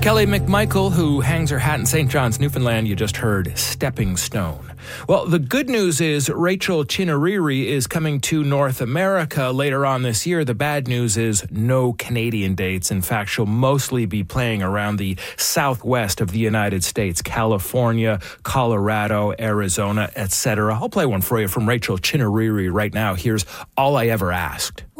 Kelly McMichael, who hangs her hat in St. John's, Newfoundland, you just heard Stepping Stone. Well, the good news is Rachel Chinouriri is coming to North America later on this year. The bad news is no Canadian dates. In fact, she'll mostly be playing around the southwest of the United States, California, Colorado, Arizona, etc. I'll play one for you from Rachel Chinouriri right now. Here's All I Ever Asked.